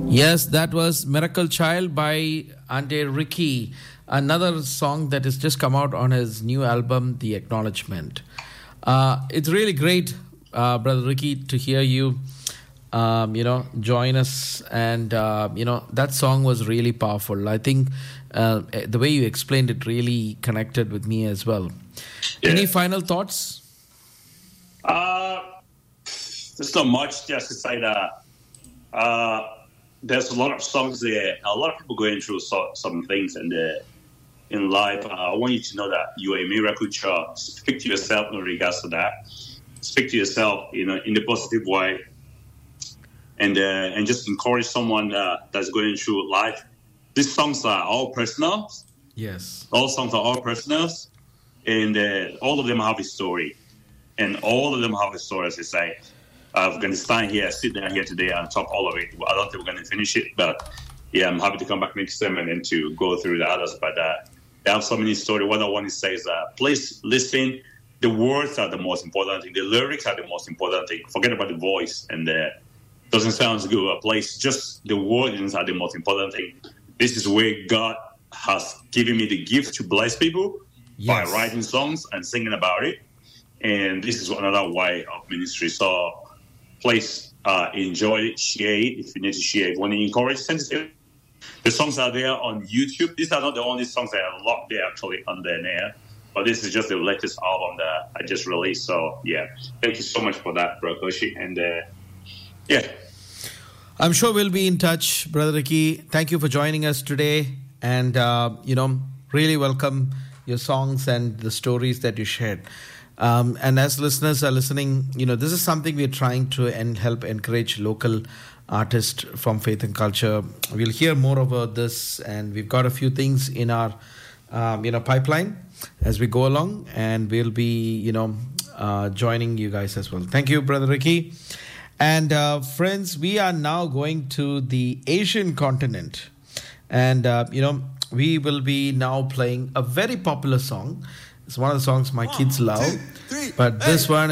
Yes, that was Miracle Child by Ante Ricky, another song that has just come out on his new album, The Acknowledgement. It's really great, Brother Ricky, to hear you, join us. And, that song was really powerful. I think the way you explained it really connected with me as well. Yeah. Any final thoughts? There's not much, just to say that there's a lot of songs there. A lot of people going through some things in life. I want you to know that you are a miracle child. Speak to yourself in regards to that. Speak to yourself, in a positive way, and just encourage someone that's going through life. These songs are all personal. Yes, all songs are all personal, and all of them have a story, and all of them have a story. As I say. We're going to stand here, sit down here today and talk all of it. I don't think we're going to finish it, but yeah, I'm happy to come back next time and then to go through the others. But they have so many stories. What I want to say is please listen. The words are the most important thing. The lyrics are the most important thing. Forget about the voice and doesn't sound good. Please, just the words are the most important thing. This is where God has given me the gift to bless people by writing songs and singing about it. And this is another way of ministry. So please enjoy it, share it if you need to share it. If you want to encourage, send it. The songs are there on YouTube. These are not the only songs that are locked there actually on there. But this is just the latest album that I just released. So, yeah. Thank you so much for that, Bro Koshi. And, yeah. I'm sure we'll be in touch, Brother Ricky. Thank you for joining us today. And, really welcome your songs and the stories that you shared. And as listeners are listening, this is something we're trying to help encourage local artists from faith and culture. We'll hear more about this, and we've got a few things in our, pipeline as we go along, and we'll be, joining you guys as well. Thank you, Brother Ricky. And friends, we are now going to the Asian continent, and we will be now playing a very popular song. It's one of the songs my kids love, but this one